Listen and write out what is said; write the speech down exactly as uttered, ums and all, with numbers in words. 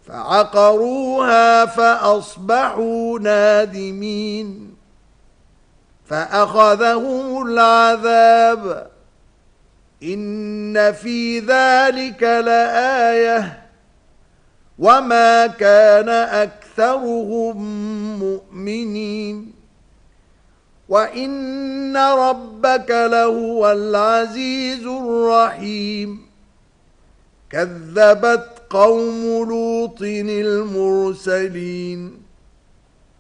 فعقروها فأصبحوا نادمين فأخذهم العذاب إن في ذلك لآية وما كان أكثرهم مؤمنين وإن ربك لهو العزيز الرحيم كذبت قوم لوط المرسلين